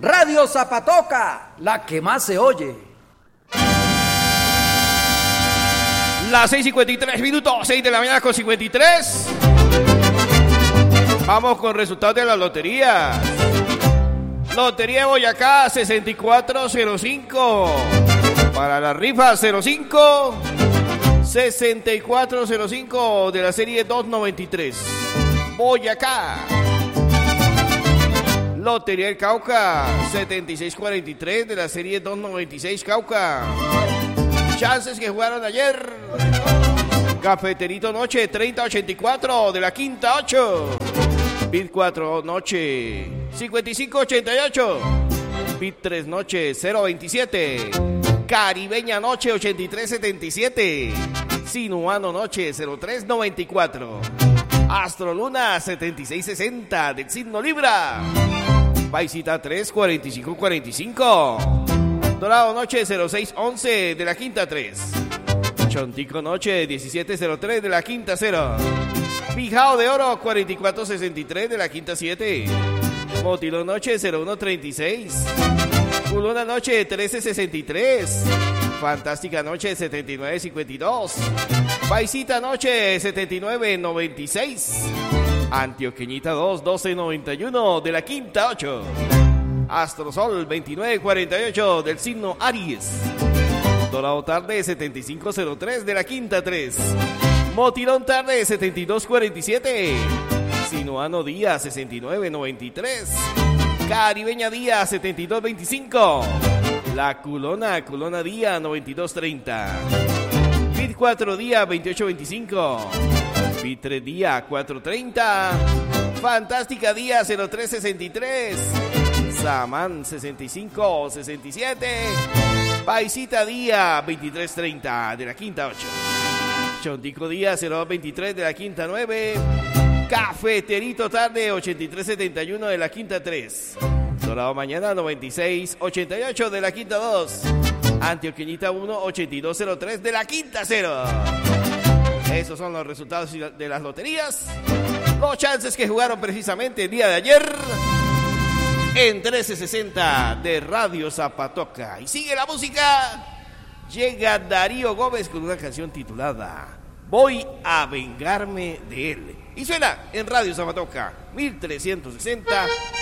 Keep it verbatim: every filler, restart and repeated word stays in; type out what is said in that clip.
Radio Zapatoca, la que más se oye. Las seis cincuenta y tres minutos, seis de la mañana con cincuenta y tres. Vamos con resultados de la lotería. Lotería de Boyacá, sesenta y cuatro cero cinco. Para la rifa, cero cinco. sesenta y cuatro cero cinco de la serie doscientos noventa y tres. Boyacá. Lotería del Cauca, setenta y seis cuarenta y tres de la serie doscientos noventa y seis. Cauca. Chances que jugaron ayer. Cafeterito Noche, treinta ochenta y cuatro de la quinta ocho. Bit cuatro Noche, cincuenta y cinco ochenta y ocho. Bit tres Noche, cero veintisiete. Caribeña Noche, ochenta y tres setenta y siete. Sinuano Noche, cero tres noventa y cuatro. Astro Luna, setenta y seis sesenta del signo Libra. Paisita tres cuarenta y cinco cuarenta y cinco. Dorado Noche, cero seis once de la quinta tres. Chontico Noche, diecisiete cero tres de la quinta cero. Pijao de Oro, cuarenta y cuatro sesenta y tres de la quinta siete. Motilón Noche, cero uno treinta y seis. Culona Noche, trece sesenta y tres. Fantástica Noche, setenta y nueve cincuenta y dos. Paisita Noche, setenta y nueve noventa y seis. Antioqueñita dos, doce noventa y uno de la quinta ocho. Astrosol, veintinueve cuarenta y ocho del signo Aries. Dorado Tarde, setenta y cinco cero tres de la quinta tres. Motilón Tarde, setenta y dos cuarenta y siete. Sinuano Día, sesenta y nueve noventa y tres. Caribeña Día, setenta y dos veinticinco. La Culona, Culona Día, noventa y dos treinta. Bit cuatro Día, veintiocho veinticinco. Bit tres Día, cuatro treinta. Fantástica Día, cero tres sesenta y tres. Samán, sesenta y cinco sesenta y siete. Paisita Día, veintitrés treinta de la quinta ocho. Chontico Día, cero dos veintitrés de la quinta nueve. Cafeterito Tarde, ochenta y tres setenta y uno de la quinta tres. Dorado Mañana, noventa y seis ochenta y ocho de la quinta dos. Antioqueñita uno, ochenta y dos cero tres de la quinta cero. Esos son los resultados de las loterías. Los chances que jugaron precisamente el día de ayer en trece sesenta de Radio Zapatoca. Y sigue la música. Llega Darío Gómez con una canción titulada Voy a vengarme de él. Y suena en Radio Zapatoca mil trescientos sesenta